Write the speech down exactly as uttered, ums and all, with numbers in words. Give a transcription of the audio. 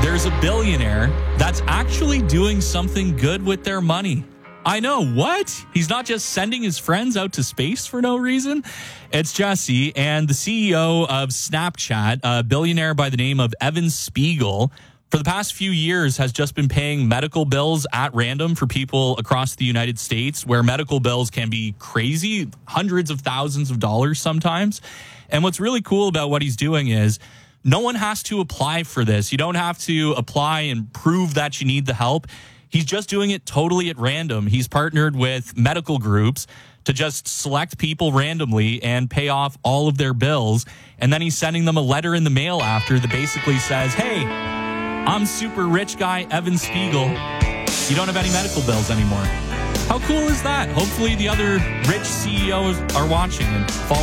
there's a billionaire that's actually doing something good with their money. I know, what? He's not just sending his friends out to space for no reason. It's Jesse and the C E O of Snapchat, a billionaire by the name of Evan Spiegel, for the past few years has just been paying medical bills at random for people across the United States, where medical bills can be crazy, hundreds of thousands of dollars sometimes. And what's really cool about what he's doing is no one has to apply for this. You don't have to apply and prove that you need the help. He's just doing it totally at random. He's partnered with medical groups to just select people randomly and pay off all of their bills. And then he's sending them a letter in the mail after that basically says, hey, I'm super rich guy Evan Spiegel. You don't have any medical bills anymore. How cool is that? Hopefully the other rich C E Os are watching and follow